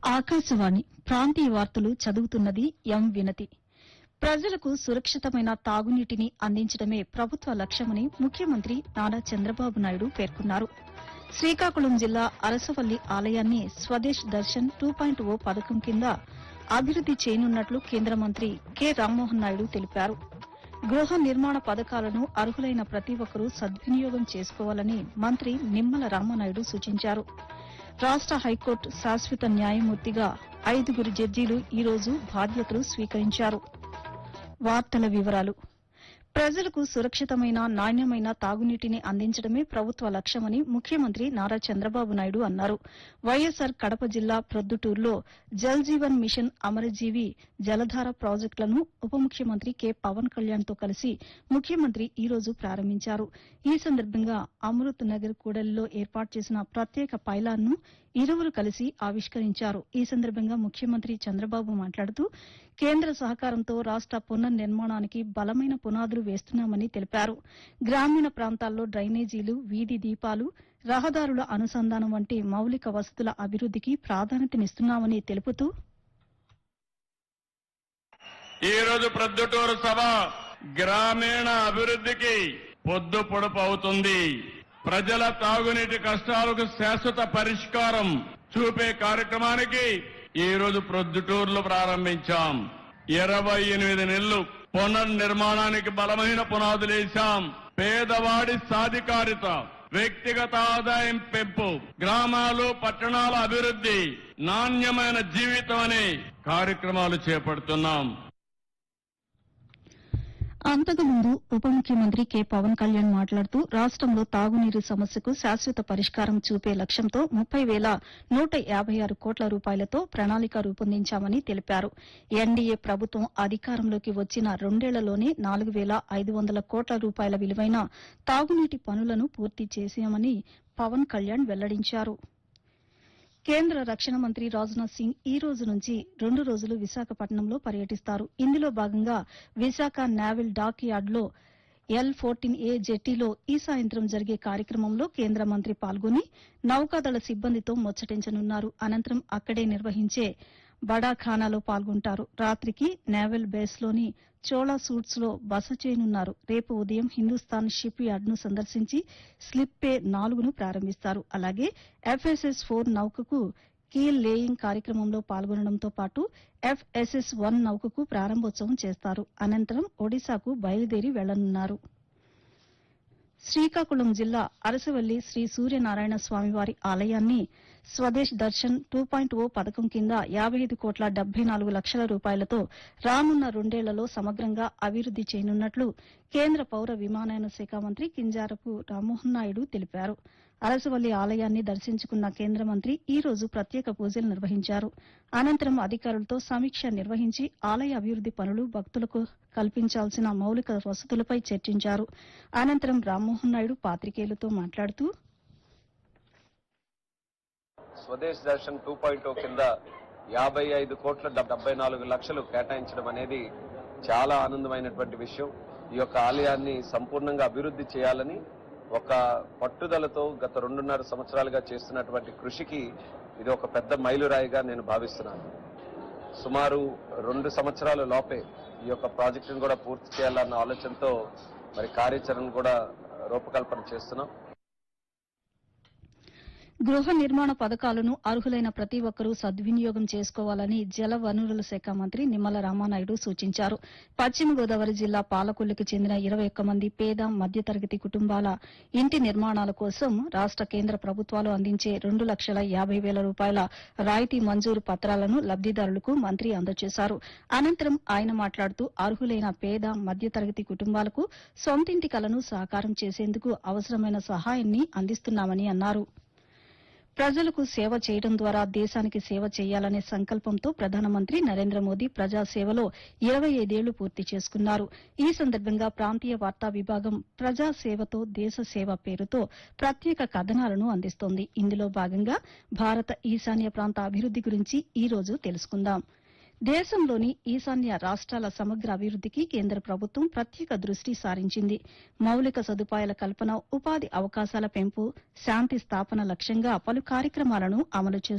ఆకాశవాణి ప్రాంతీయ వార్తలు చదువుతున్నది ఎం వినతి. ప్రజలకు సురక్షితమైన తాగునీటిని అందించడమే ప్రభుత్వ లక్ష్యమని ముఖ్యమంత్రి నారా చంద్రబాబు నాయుడు పేర్కొన్నారు. శ్రీకాకుళం జిల్లా అరసవల్లి ఆలయాన్ని స్వదేశ్ దర్శన్ 2.0 పథకం కింద అభివృద్ది చేయనున్నట్లు కేంద్ర మంత్రి కె రామ్మోహన్ నాయుడు తెలిపారు. గృహ నిర్మాణ పథకాలను అర్హులైన ప్రతి ఒక్కరూ సద్వినియోగం చేసుకోవాలని మంత్రి నిమ్మల రామనాయుడు సూచించారు. రాష్ట హైకోర్టు శాశ్వత న్యాయమూర్తిగా 5 జడ్జీలు ఈ రోజు బాధ్యతలు స్వీకరించారు. వార్తల వివరాలు. ప్రజలకు సురక్షితమైన నాణ్యమైన తాగునీటిని అందించడమే ప్రభుత్వ లక్ష్యమని ముఖ్యమంత్రి నారా చంద్రబాబు నాయుడు అన్నారు. వైఎస్సార్ కడప జిల్లా ప్రొద్దుటూరులో జల్ జీవన్ మిషన్ అమరజీవి జలధార ప్రాజెక్టులను ఉప ముఖ్యమంత్రి కె పవన్ కళ్యాణ్తో కలిసి ముఖ్యమంత్రి ఈ రోజు ప్రారంభించారు. ఈ సందర్భంగా అమృత్ నగర్ కూడలిలో ఏర్పాటు చేసిన ప్రత్యేక పైలాన్ను ఇరువురు కలిసి ఆవిష్కరించారు. ఈ సందర్భంగా ముఖ్యమంత్రి చంద్రబాబు మాట్లాడుతూ కేంద్ర సహకారంతో రాష్ట పునర్నిర్మాణానికి బలమైన పునాదులు వేస్తున్నామని తెలిపారు. గ్రామీణ ప్రాంతాల్లో డ్రైనేజీలు, వీధి దీపాలు, రహదారుల అనుసంధానం వంటి మౌలిక వసతుల అభివృద్దికి ప్రాధాన్యతనిస్తున్నామని తెలుపుతూ ఈ రోజు ప్రొద్దుటూరు సభ గ్రామీణ అభివృద్దికి పొద్దు పొడుపు అవుతుంది. ప్రజల తాగునీటి కష్టాలకు శాశ్వత పరిష్కారం చూపే కార్యక్రమానికి ఈ రోజు ప్రొద్దుటూరులో ప్రారంభించాం. 28 నెలలు పునర్నిర్మాణానికి బలమైన పునాదులేశాం. పేదవాడి సాధికారిత, వ్యక్తిగత ఆదాయం పెంపు, గ్రామాలు పట్టణాల అభివృద్ది, నాణ్యమైన జీవితం అనే కార్యక్రమాలు చేపడుతున్నాం. అంతకుముందు ఉప ముఖ్యమంత్రి కె పవన్ కళ్యాణ్ మాట్లాడుతూ రాష్టంలో తాగునీరు సమస్యకు శాశ్వత పరిష్కారం చూపే లక్ష్యంతో 30,156 కోట్ల రూపాయలతో ప్రణాళిక రూపొందించామని తెలిపారు. ఎన్డీఏ ప్రభుత్వం అధికారంలోకి వచ్చిన 2 ఏళ్లలోనే 4,500 కోట్ల రూపాయల విలువైన తాగునీటి పనులను పూర్తి చేశామని పవన్ కళ్యాణ్ వెల్లడించారు. కేంద్ర రక్షణ మంత్రి రాజ్నాథ్ సింగ్ ఈ రోజు నుంచి 2 రోజులు విశాఖపట్నంలో పర్యటిస్తారు. ఇందులో భాగంగా విశాఖ నేవల్ డాక్ యార్డులో L-14A జెట్టీలో ఈ సాయంత్రం జరిగే కార్యక్రమంలో కేంద్ర మంత్రి పాల్గొని నౌకాదళ సిబ్బందితో ముచ్చటించనున్నారు. అనంతరం అక్కడే నిర్వహించే బడాఖానాలో పాల్గొంటారు. రాత్రికి నేవల్ బేస్లోని చోళా సూట్స్ లో బస చేయనున్నారు. రేపు ఉదయం హిందూస్థాన్ షిప్ యార్డును సందర్శించి స్లిప్ 4ను ప్రారంభిస్తారు. అలాగే FSS-4 నౌకకు కీల్ లేయింగ్ కార్యక్రమంలో పాల్గొనడంతో పాటు FSS-1 నౌకకు ప్రారంభోత్సవం చేస్తారు. అనంతరం ఒడిశాకు బయలుదేరి వెళ్లనున్నారు. శ్రీకాకుళం జిల్లా అరసవల్లి శ్రీ సూర్యనారాయణ స్వామివారి ఆలయాన్ని స్వదేశ్ దర్శన్ 2.0 పథకం కింద 55,74,00,000 రూపాయలతో రానున్న 2 ఏళ్లలో సమగ్రంగా అభివృద్ది చేయనున్నట్లు కేంద్ర పౌర విమానయాన శాఖ మంత్రి కింజారపు రామ్మోహన్ నాయుడు తెలిపారు. అరసవల్లి ఆలయాన్ని దర్శించుకున్న కేంద్ర మంత్రి ఈ రోజు ప్రత్యేక పూజలు నిర్వహించారు. అనంతరం అధికారులతో సమీక్ష నిర్వహించి ఆలయ అభివృద్ది పనులు, భక్తులకు కల్పించాల్సిన మౌలిక వసతులపై చర్చించారు. అనంతరం రామ్మోహన్ నాయుడు పాతికేయులతో మాట్లాడుతూ స్వదేశ్ దర్శన్ 2.0 కింద 55,74,00,000 కేటాయించడం అనేది చాలా ఆనందమైనటువంటి విషయం. ఈ యొక్క ఆలయాన్ని సంపూర్ణంగా అభివృద్ది చేయాలని ఒక పట్టుదలతో గత 2.5 సంవత్సరాలుగా చేస్తున్నటువంటి కృషికి ఇది ఒక పెద్ద మైలురాయిగా నేను భావిస్తున్నాను. సుమారు 2 సంవత్సరాల లోపే ఈ యొక్క ప్రాజెక్టును కూడా పూర్తి చేయాలన్న ఆలోచనతో మరి కార్యాచరణ కూడా రూపకల్పన చేస్తున్నాం. గృహ నిర్మాణ పథకాలను అర్హులైన ప్రతి ఒక్కరూ సద్వినియోగం చేసుకోవాలని జల వనరుల శాఖ మంత్రి నిమ్మల రామానాయుడు సూచించారు. పశ్చిమ గోదావరి జిల్లా పాలకొల్లుకు చెందిన 21 మంది పేద మధ్యతరగతి కుటుంబాల ఇంటి నిర్మాణాల కోసం రాష్ట కేంద్ర ప్రభుత్వాలు అందించే 2,50,000 రూపాయల రాయితీ మంజూరు పత్రాలను లబ్దిదారులకు మంత్రి అందజేశారు. అనంతరం ఆయన మాట్లాడుతూ అర్హులైన పేద మధ్యతరగతి కుటుంబాలకు సొంతింటి కలను సాకారం చేసేందుకు అవసరమైన సహాయాన్ని అందిస్తున్నామని అన్నారు. ప్రజలకు సేవ చేయడం ద్వారా దేశానికి సేవ చేయాలనే సంకల్పంతో ప్రధానమంత్రి నరేంద్ర మోదీ ప్రజాసేవలో 25 ఏళ్లు పూర్తి చేసుకున్నారు. ఈ సందర్భంగా ప్రాంతీయ వార్తా విభాగం ప్రజాసేవతో దేశ సేవ పేరుతో ప్రత్యేక కథనాలను అందిస్తోంది. ఇందులో భాగంగా భారత ఈశాన్య ప్రాంత అభివృద్ది గురించి ఈ రోజు తెలుసుకుందాం. దేశంలోని ఈశాన్య రాష్ట్రాల సమగ్ర అభివృద్దికి కేంద్ర ప్రభుత్వం ప్రత్యేక దృష్టి సారించింది. మౌలిక సదుపాయాల కల్పన, ఉపాధి అవకాశాల పెంపు, శాంతి స్థాపన లక్ష్యంగా పలు కార్యక్రమాలను అమలు చేస్తోంది.